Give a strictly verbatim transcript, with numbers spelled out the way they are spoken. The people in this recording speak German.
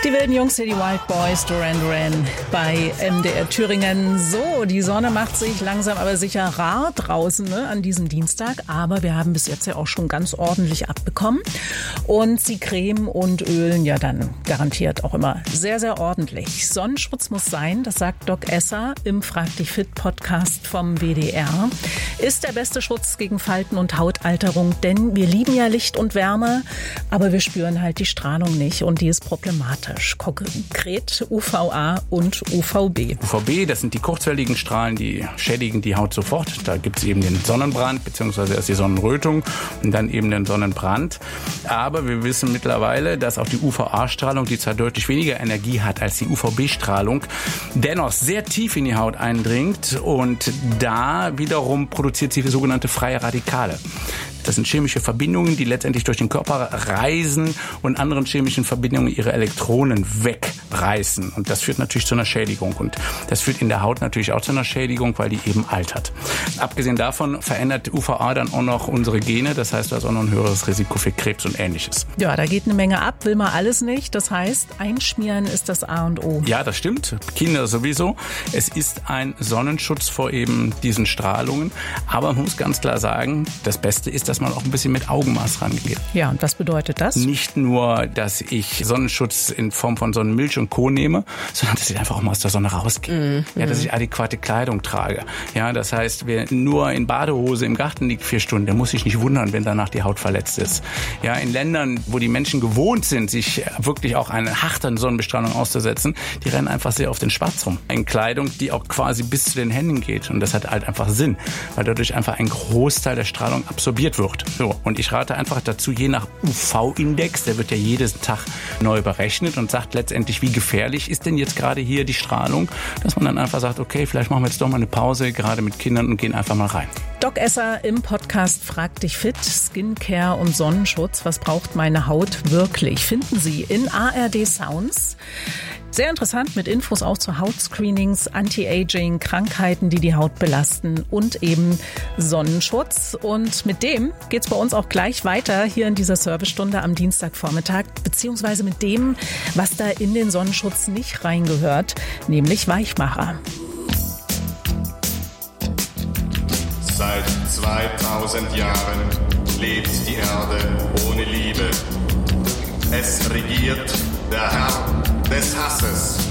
Die wilden Jungs hier, die Wild Boys, Duran Duran bei M D R Thüringen. So, die Sonne macht sich langsam aber sicher rar draußen, ne, an diesem Dienstag. Aber wir haben bis jetzt ja auch schon ganz ordentlich abbekommen. Und sie cremen und ölen ja dann garantiert auch immer sehr, sehr ordentlich. Sonnenschutz muss sein, das sagt Doc Esser im Frag dich fit Podcast vom W D R. Ist der beste Schutz gegen Falten und Hautalterung, denn wir lieben ja Licht und Wärme, aber wir spüren halt die Strahlung nicht und die ist problematisch. Konkret U V A und U V B. U V B, das sind die kurzwelligen Strahlen, die schädigen die Haut sofort. Da gibt es eben den Sonnenbrand, beziehungsweise erst die Sonnenrötung und dann eben den Sonnenbrand. Aber wir wissen mittlerweile, dass auch die U V A-Strahlung, die zwar deutlich weniger Energie hat als die U V B-Strahlung, dennoch sehr tief in die Haut eindringt und da wiederum produziert sie sogenannte freie Radikale. Das sind chemische Verbindungen, die letztendlich durch den Körper reisen und anderen chemischen Verbindungen ihre Elektronen wegreißen. Und das führt natürlich zu einer Schädigung. Und das führt in der Haut natürlich auch zu einer Schädigung, weil die eben altert. Abgesehen davon verändert U V A dann auch noch unsere Gene. Das heißt, da ist auch noch ein höheres Risiko für Krebs und Ähnliches. Ja, da geht eine Menge ab, will man alles nicht. Das heißt, einschmieren ist das A und O. Ja, das stimmt. Kinder sowieso. Es ist ein Sonnenschutz vor eben diesen Strahlungen. Aber man muss ganz klar sagen, das Beste ist, dass man auch ein bisschen mit Augenmaß rangeht. Ja, und was bedeutet das? Nicht nur, dass ich Sonnenschutz in Form von Sonnenmilch und Co. nehme, sondern dass ich einfach auch mal aus der Sonne rausgehe. Mm, ja, dass ich adäquate Kleidung trage. Ja, das heißt, wer nur in Badehose im Garten liegt vier Stunden, der muss sich nicht wundern, wenn danach die Haut verletzt ist. Ja, in Ländern, wo die Menschen gewohnt sind, sich wirklich auch einer harten Sonnenbestrahlung auszusetzen, die rennen einfach sehr auf den Schwarz rum. In Kleidung, die auch quasi bis zu den Händen geht. Und das hat halt einfach Sinn, weil dadurch einfach ein Großteil der Strahlung absorbiert wird. So, und ich rate einfach dazu, je nach U V-Index, der wird ja jeden Tag neu berechnet und sagt letztendlich, wie gefährlich ist denn jetzt gerade hier die Strahlung, dass man dann einfach sagt, okay, vielleicht machen wir jetzt doch mal eine Pause, gerade mit Kindern, und gehen einfach mal rein. Doc Esser im Podcast Frag dich fit, Skincare und Sonnenschutz. Was braucht meine Haut wirklich? Finden Sie in A R D Sounds. Sehr interessant, mit Infos auch zu Hautscreenings, Anti-Aging, Krankheiten, die die Haut belasten und eben Sonnenschutz. Und mit dem geht's bei uns auch gleich weiter hier in dieser Servicestunde am Dienstagvormittag, beziehungsweise mit dem, was da in den Sonnenschutz nicht reingehört, nämlich Weichmacher. Seit zweitausend Jahren lebt die Erde ohne Liebe. Es regiert der Herr des Hasses.